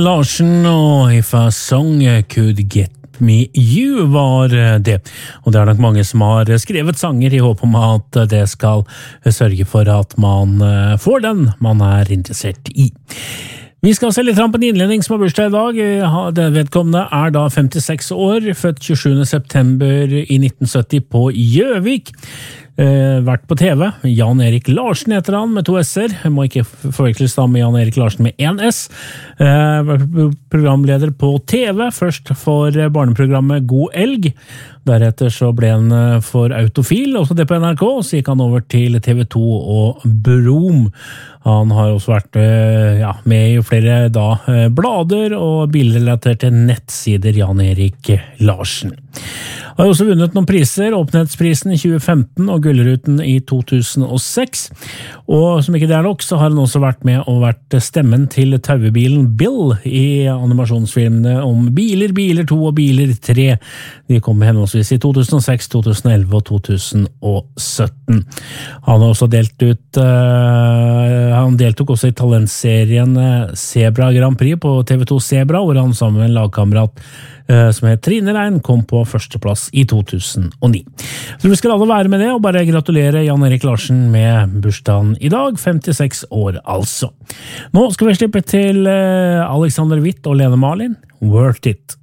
Larsen og If a Song Could Get Me You var det, og det er nok mange som har skrevet sanger i håp om at det skal sørge for at man får den man er interessert i. Vi skal se litt på en innledning som har bursdag i dag. Det vedkommende er da 56 år, født 27. september i 1970 på Gjøvik. Vært på TV. Jan Erik Larsen heter han, med 2 s-er. Jeg må ikke forveksles da med Jan Erik Larsen med 1 s. Vært programleder på TV, først for barneprogrammet God Elg. Deretter så ble han for Autofil, også det på NRK, så gikk han over til TV 2 og Brom. Han har også vært med i flere blader og bilrelaterte nettsider, Jan Erik Larsen. Han har også vunnet noen priser, Åpenhetsprisen i 2015 og Gullruten i 2006. Og som ikke det er nok, så har han også vært med og vært stemmen til tauebilen Bill i animasjonsfilmene om Biler, Biler 2 og Biler 3. De kom henholdsvis i 2006, 2011 og 2017. Han har også han deltok også i talentserien Zebra Grand Prix på TV2 Zebra, hvor han sammen med en lagkamerat som het Trine Rein kom på førsteplass i 2009. Så vi skal alle være med det, og bare gratulere Jan Erik Larsen med bursdagen i dag, 56 år altså. Nå skal vi slippe til Alexander Witt og Lene Marlin, Worth It.